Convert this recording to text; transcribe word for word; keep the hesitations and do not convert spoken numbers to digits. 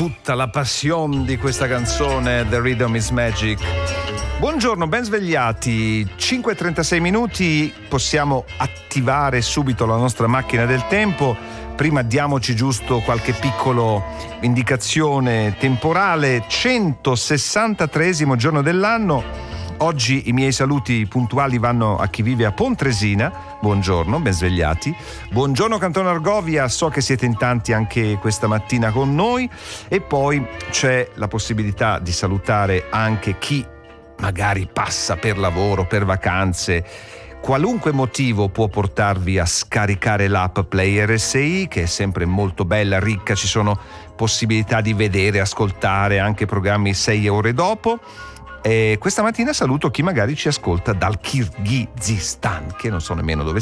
tutta la passion di questa canzone, The Rhythm is Magic. Buongiorno, ben svegliati. cinque e trentasei minuti, possiamo attivare subito la nostra macchina del tempo. Prima diamoci giusto qualche piccolo indicazione temporale. centosessantatreesimo giorno dell'anno. Oggi i miei saluti puntuali vanno a chi vive a Pontresina. Buongiorno, ben svegliati. Buongiorno Cantone Argovia, so che siete in tanti anche questa mattina con noi. E poi c'è la possibilità di salutare anche chi magari passa per lavoro, per vacanze. Qualunque motivo può portarvi a scaricare l'app Play R S I, che è sempre molto bella, ricca, ci sono possibilità di vedere, ascoltare anche programmi sei ore dopo. E questa mattina saluto chi magari ci ascolta dal Kirghizistan, che non so nemmeno dove